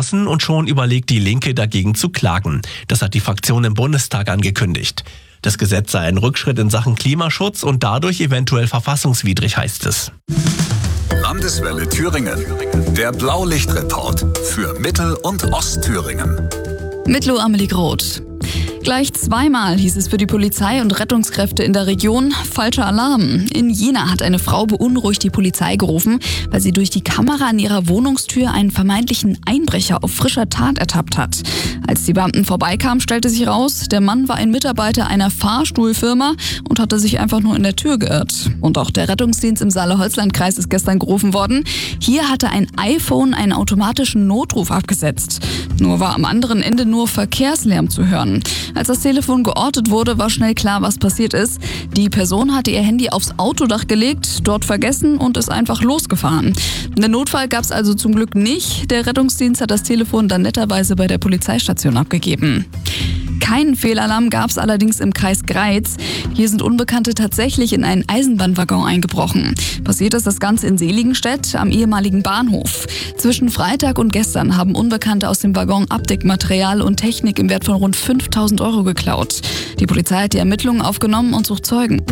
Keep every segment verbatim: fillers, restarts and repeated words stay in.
beschlossen und schon überlegt die Linke dagegen zu klagen. Das hat die Fraktion im Bundestag angekündigt. Das Gesetz sei ein Rückschritt in Sachen Klimaschutz und dadurch eventuell verfassungswidrig, heißt es. Landeswelle Thüringen. Der Blaulichtreport für Mittel- und Ostthüringen. Mit Lo Amelie Groth. Gleich zweimal hieß es für die Polizei und Rettungskräfte in der Region falscher Alarm. In Jena hat eine Frau beunruhigt die Polizei gerufen, weil sie durch die Kamera an ihrer Wohnungstür einen vermeintlichen Einbrecher auf frischer Tat ertappt hat. Als die Beamten vorbeikamen, stellte sich raus, der Mann war ein Mitarbeiter einer Fahrstuhlfirma und hatte sich einfach nur in der Tür geirrt. Und auch der Rettungsdienst im Saale-Holzland-Kreis ist gestern gerufen worden. Hier hatte ein iPhone einen automatischen Notruf abgesetzt. Nur war am anderen Ende nur Verkehrslärm zu hören. Als das Telefon geortet wurde, war schnell klar, was passiert ist. Die Person hatte ihr Handy aufs Autodach gelegt, dort vergessen und ist einfach losgefahren. Den Notfall gab es also zum Glück nicht. Der Rettungsdienst hat das Telefon dann netterweise bei der Polizeistation abgegeben. Keinen Fehlalarm gab es allerdings im Kreis Greiz. Hier sind Unbekannte tatsächlich in einen Eisenbahnwaggon eingebrochen. Passiert ist das Ganze in Seligenstedt am ehemaligen Bahnhof. Zwischen Freitag und gestern haben Unbekannte aus dem Waggon Abdeckmaterial und Technik im Wert von rund fünftausend Euro geklaut. Die Polizei hat die Ermittlungen aufgenommen und sucht Zeugen.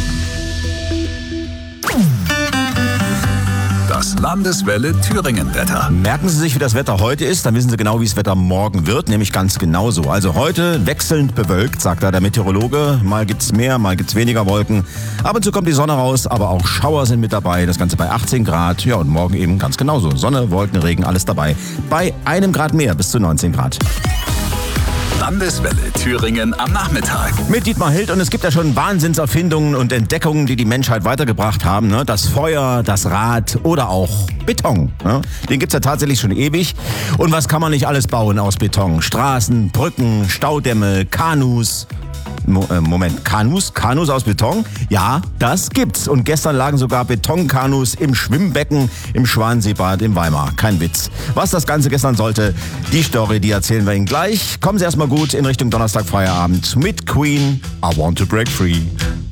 Das Landeswelle Thüringen-Wetter. Merken Sie sich, wie das Wetter heute ist, dann wissen Sie genau, wie das Wetter morgen wird, nämlich ganz genauso. Also heute wechselnd bewölkt, sagt da der Meteorologe. Mal gibt's mehr, mal gibt's weniger Wolken. Ab und zu kommt die Sonne raus, aber auch Schauer sind mit dabei. Das Ganze bei achtzehn Grad. Ja, und morgen eben ganz genauso. Sonne, Wolken, Regen, alles dabei. Bei einem Grad mehr, bis zu neunzehn Grad. Landeswelle Thüringen am Nachmittag. Mit Dietmar Hild, und es gibt ja schon Wahnsinnserfindungen und Entdeckungen, die die Menschheit weitergebracht haben. Ne? Das Feuer, das Rad oder auch Beton. Ne? Den gibt's ja tatsächlich schon ewig. Und was kann man nicht alles bauen aus Beton? Straßen, Brücken, Staudämme, Kanus. Mo- äh, Moment, Kanus? Kanus aus Beton? Ja, das gibt's. Und gestern lagen sogar Betonkanus im Schwimmbecken im Schwanseebad in Weimar. Kein Witz. Was das Ganze gestern sollte, die Story, die erzählen wir Ihnen gleich. Kommen Sie erstmal gut in Richtung Donnerstag Feierabend mit Queen, I Want to Break Free.